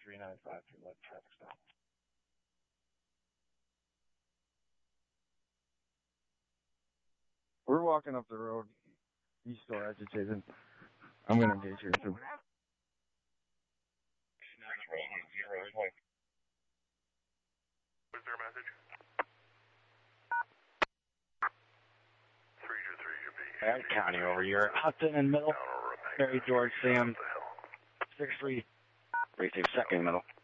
3953, let traffic stop. We're walking up the road. He's still agitated. I'm going to engage here too. What's their message? 323 Alright, County over. You're Hudson in middle. Perry, George, Sam. 6-3. 3-2, second in middle.